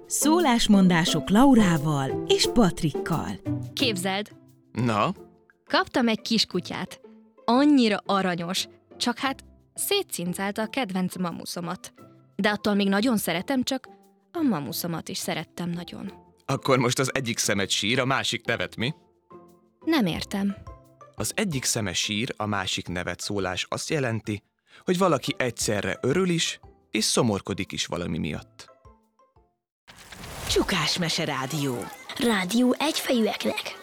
Szólásmondások Laurával és Patrikkal. Képzeld, Na, kaptam egy kiskutyát. Annyira aranyos, csak hát szétcincálta a kedvenc mamuszomat. De attól még nagyon szeretem, csak a mamuszomat is szerettem nagyon. akkor most az egyik szemed sír, a másik nevet mi? Nem értem. Az egyik szeme sír, a másik nevet szólás azt jelenti, hogy valaki egyszerre örül is, és szomorkodik is valami miatt. Csukás Mese Rádió. Rádió egyfejűeknek.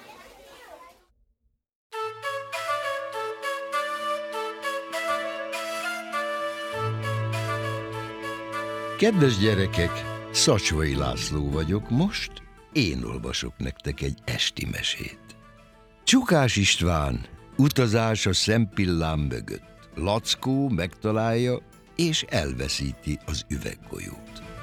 Kedves gyerekek, Szacsvai László vagyok, most én olvasok nektek egy esti mesét. Csukás István, utazás a szempillám mögött. Lackó megtalálja és elveszíti az üveggolyót.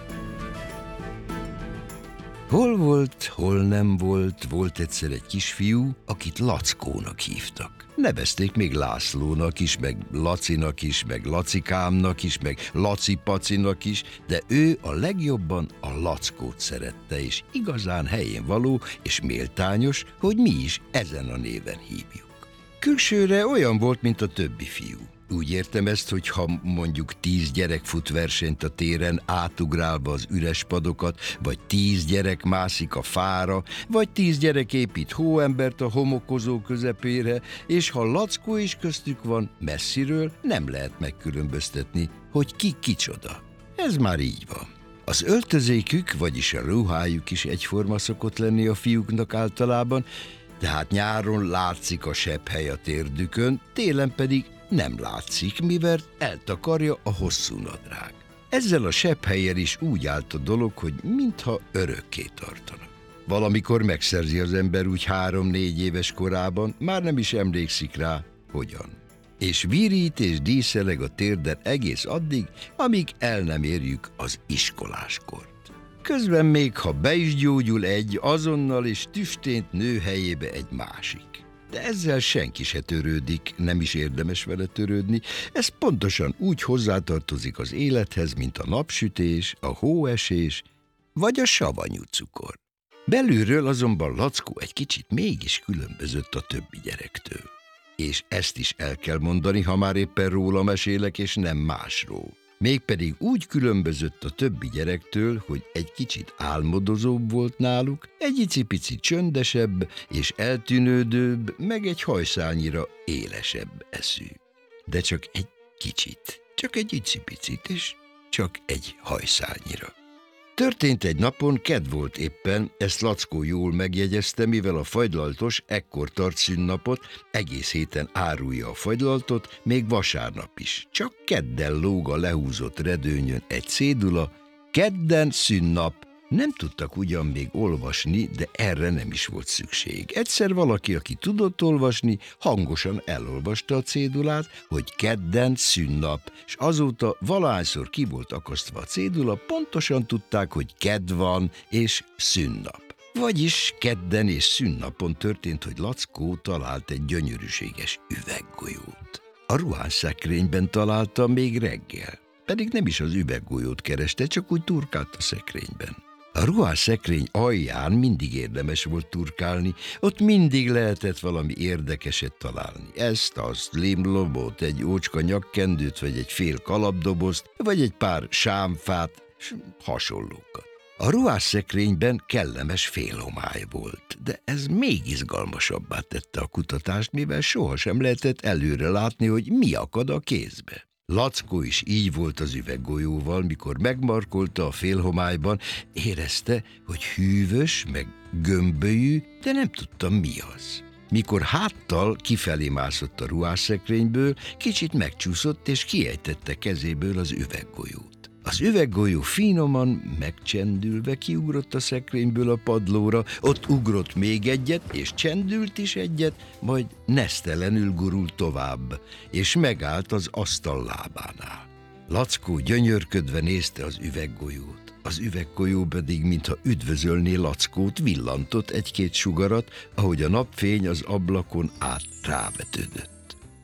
Hol volt, hol nem volt, volt egyszer egy kisfiú, akit Lackónak hívtak. Nevezték még Lászlónak is, meg Lacinak is, meg Lacikámnak is, meg Laci-pacinak is, de ő a legjobban a Lackót szerette, és igazán helyén való és méltányos, hogy mi is ezen a néven hívjuk. Külsőre olyan volt, mint a többi fiú. Úgy értem ezt, hogy ha mondjuk 10 gyerek fut versenyt a téren átugrálva az üres padokat, vagy 10 gyerek mászik a fára, vagy 10 gyerek épít hóembert a homokozó közepére, és ha Lackó is köztük van, messziről nem lehet megkülönböztetni, hogy ki kicsoda. Ez már így van. Az öltözékük, vagyis a ruhájuk is egyforma szokott lenni a fiúknak általában, tehát nyáron látszik a sebhely a térdükön, télen pedig nem látszik, mivel eltakarja a hosszú nadrág. Ezzel a sebhellyel is úgy állt a dolog, hogy mintha örökké tartanak. Valamikor megszerzi az ember úgy 3-4 éves korában, már nem is emlékszik rá, hogyan. És virít és díszeleg a térden egész addig, amíg el nem érjük az iskoláskort. Közben még, ha be is gyógyul egy, azonnal és tüstént nő helyébe egy másik. De ezzel senki se törődik, nem is érdemes vele törődni, ez pontosan úgy hozzátartozik az élethez, mint a napsütés, a hóesés, vagy a savanyú cukor. Belülről azonban Lackó egy kicsit mégis különbözött a többi gyerektől. És ezt is el kell mondani, ha már éppen róla mesélek, és nem másról. Mégpedig úgy különbözött a többi gyerektől, hogy egy kicsit álmodozóbb volt náluk, egy icipici csöndesebb és eltűnődőbb, meg egy hajszálnyira élesebb eszű. De csak egy kicsit, csak egy icipicit, és csak egy hajszálnyira. Történt egy napon, kedd volt éppen, ezt Lackó jól megjegyezte, mivel a fagylaltos ekkor tart szünnapot, egész héten árulja a fagylaltot, még vasárnap is. Csak kedden lóg a lehúzott redőnyön egy cédula, kedden szünnap. Nem tudtak ugyan még olvasni, de erre nem is volt szükség. Egyszer valaki, aki tudott olvasni, hangosan elolvasta a cédulát, hogy kedden szünnap, és azóta valahányszor ki volt akasztva a cédula, pontosan tudták, hogy kedd van és szünnap. Vagyis kedden és szünnapon történt, hogy Lackó talált egy gyönyörűséges üveggolyót. A ruhásszekrényben találta még reggel, pedig nem is az üveggolyót kereste, csak úgy turkált a szekrényben. A ruhásszekrény alján mindig érdemes volt turkálni, ott mindig lehetett valami érdekeset találni. Ezt, azt, limlobot, egy ócska nyakkendőt, vagy egy fél kalapdobozt, vagy egy pár sámfát, és hasonlókat. A ruhászekrényben kellemes félhomály volt, de ez még izgalmasabbá tette a kutatást, mivel sohasem lehetett előre látni, hogy mi akad a kézbe. Lackó is így volt az üveggolyóval, mikor megmarkolta a félhomályban, érezte, hogy hűvös, meg gömbölyű, de nem tudta, mi az. Mikor háttal kifelé mászott a ruhásszekrényből, kicsit megcsúszott és kiejtette kezéből az üveggolyót. Az üveggolyó finoman, megcsendülve kiugrott a szekrényből a padlóra, ott ugrott még egyet, és csendült is egyet, majd nesztelenül gurult tovább, és megállt az asztal lábánál. Lackó gyönyörködve nézte az üveggolyót. Az üveggolyó pedig, mintha üdvözölné Lackót, villantott egy-két sugarat, ahogy a napfény az ablakon át rávetődött.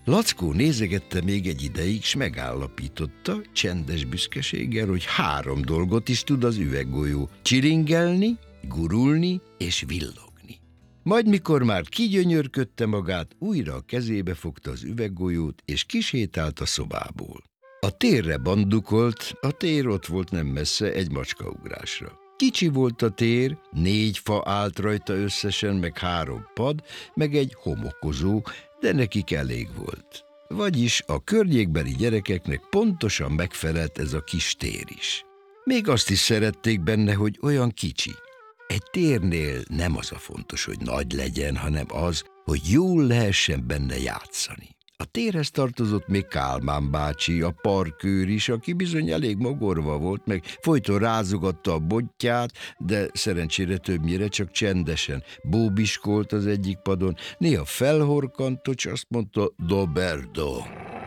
Lackó nézegette még egy ideig, s megállapította csendes büszkeséggel, hogy 3 dolgot is tud az üveggolyó: csiringelni, gurulni és villogni. Majd mikor már kigyönyörködte magát, újra a kezébe fogta az üveggolyót, és kisétált a szobából. A térre bandukolt, a tér ott volt nem messze, egy macskaugrásra. Kicsi volt a tér, 4 fa állt rajta összesen, meg 3 pad, meg egy homokozó, de nekik elég volt. Vagyis a környékbeli gyerekeknek pontosan megfelelt ez a kis tér is. Még azt is szerették benne, hogy olyan kicsi. Egy térnél nem az a fontos, hogy nagy legyen, hanem az, hogy jól lehessen benne játszani. A térhez tartozott még Kálmán bácsi, a parkőr is, aki bizony elég mogorva volt, meg folyton rázogatta a bottyát, de szerencsére többnyire csak csendesen. Bóbiskolt az egyik padon, néha felhorkantott, s azt mondta: Doberdo.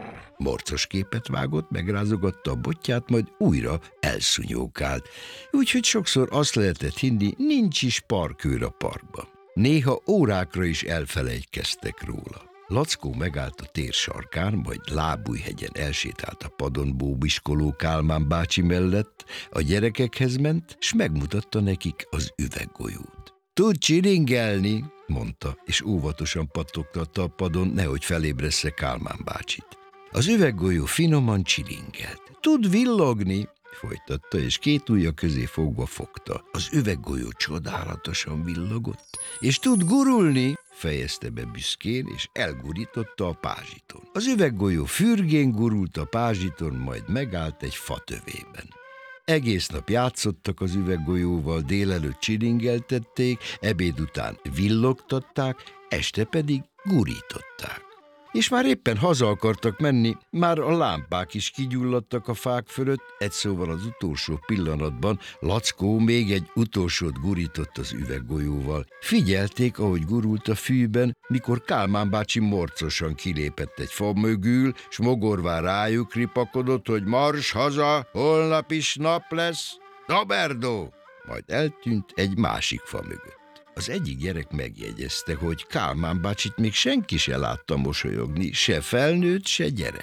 Morcos képet vágott, megrázogatta a bottyát, majd újra elszúnyókált. Úgyhogy sokszor azt lehetett hinni, nincs is parkőr a parkban. Néha órákra is elfelejtkeztek róla. Lackó megállt a tér sarkán, majd Lábújhegyen elsétált a padon bóbiskoló Kálmán bácsi mellett, a gyerekekhez ment, s megmutatta nekik az üveggolyót. Tud csiringelni, mondta, és óvatosan pattogtatta a padon, nehogy felébressze Kálmán bácsit. Az üveggolyó finoman csiringelt. Tud villogni, folytatta, és 2 ujja közé fogva fogta. Az üveggolyó csodálatosan villogott, és tud gurulni, fejezte be büszkén, és elgurította a pázsiton. Az üveggolyó fürgén gurult a pázsiton, majd megállt egy fatövében. Egész nap játszottak az üveggolyóval, délelőtt csiringeltették, ebéd után villogtatták, este pedig gurították. És már éppen haza akartak menni, már a lámpák is kigyulladtak a fák fölött, egy szóval az utolsó pillanatban Lackó még egy utolsót gurított az üveggolyóval. Figyelték, ahogy gurult a fűben, mikor Kálmán bácsi morcosan kilépett egy fa mögül, s mogorván rájuk ripakodott, hogy mars haza, holnap is nap lesz, Doberdo! Majd eltűnt egy másik fa mögött. Az egyik gyerek megjegyezte, hogy Kálmán bácsit még senki se látta mosolyogni, se felnőtt, se gyerek.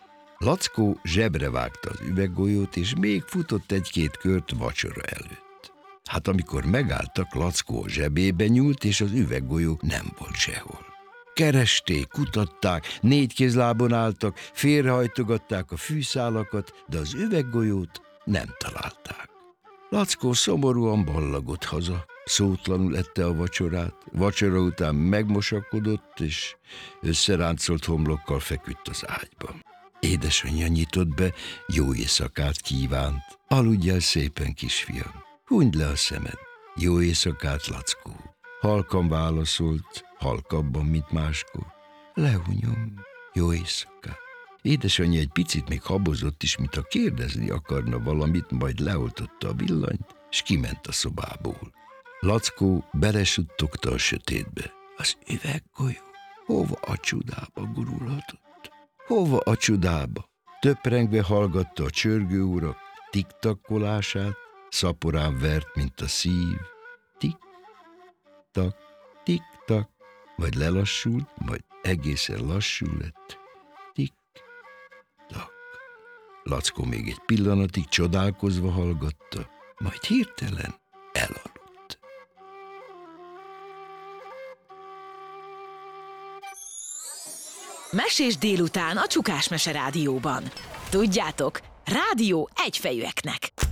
Lackó zsebre vágta az üveggolyót, és még futott 1-2 kört vacsora előtt. Hát amikor megálltak, Lackó a zsebébe nyúlt, és az üveggolyó nem volt sehol. Keresték, kutatták, 4 kézlábon álltak, félrehajtogatták a fűszálakat, de az üveggolyót nem találták. Lackó szomorúan ballagott haza. Szótlanul ette a vacsorát, vacsora után megmosakodott, és összeráncolt homlokkal feküdt az ágyban. Édesanyja nyitott be, jó éjszakát kívánt. Aludjál szépen, kisfiam, hunyd le a szemed. Jó éjszakát, Lackó. Halkan válaszolt, halkabban, mint máskor. Lehunyom, jó éjszakát. Édesanyja egy picit még habozott is, mintha kérdezni akarna valamit, majd leoltotta a villanyt, és kiment a szobából. Lackó belesuttogta a sötétbe. Az üveggolyó hova a csodába gurulhatott? Hova a csodába? Töprengve hallgatta a csörgőóra tiktakkolását, szaporán vert, mint a szív. Tik-tak, tik-tak, majd lelassult, majd egészen lassú lett. Tik-tak. Lackó még egy pillanatig csodálkozva hallgatta, majd hirtelen elaludt. Mesés délután a Csukás Mese Rádióban. Tudjátok, rádió egyfejűeknek.